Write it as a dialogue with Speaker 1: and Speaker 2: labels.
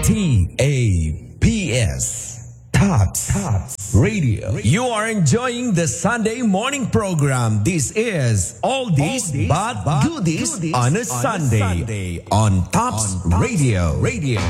Speaker 1: TAPS. Tops Radio. You are enjoying the Sunday morning program. This is All This But Goodies on a Sunday on Tops Radio.